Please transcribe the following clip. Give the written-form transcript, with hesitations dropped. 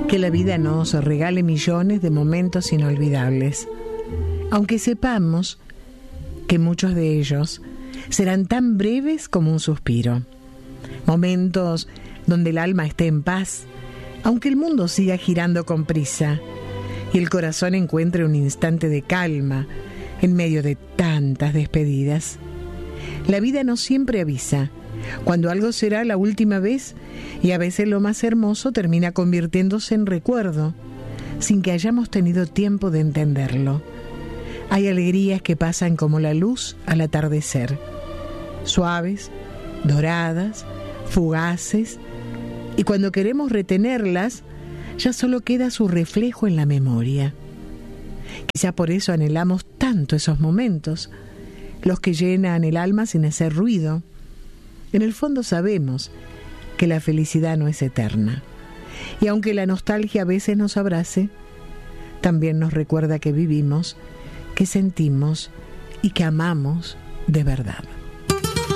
que la vida nos regale millones de momentos inolvidables, aunque sepamos que muchos de ellos serán tan breves como un suspiro. Momentos donde el alma esté en paz, aunque el mundo siga girando con prisa y el corazón encuentre un instante de calma en medio de tantas despedidas. La vida no siempre avisa cuando algo será la última vez, y a veces lo más hermoso termina convirtiéndose en recuerdo sin que hayamos tenido tiempo de entenderlo. Hay alegrías que pasan como la luz al atardecer, suaves, doradas, fugaces, y cuando queremos retenerlas, ya solo queda su reflejo en la memoria. Quizá por eso anhelamos tanto esos momentos, los que llenan el alma sin hacer ruido. En el fondo sabemos que la felicidad no es eterna, y aunque la nostalgia a veces nos abrace, también nos recuerda que vivimos, que sentimos y que amamos de verdad.